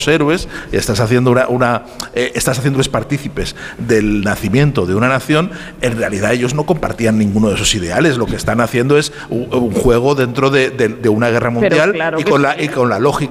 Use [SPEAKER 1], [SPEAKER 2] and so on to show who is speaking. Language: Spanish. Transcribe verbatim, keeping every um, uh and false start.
[SPEAKER 1] héroes, estás haciendo una, una eh, estás haciéndoles partícipes del nacimiento de una nación. En realidad ellos no compartían ninguno de esos ideales. Lo que están haciendo es un, un juego dentro de, de, de una guerra mundial, claro, y, con la, y con la lógica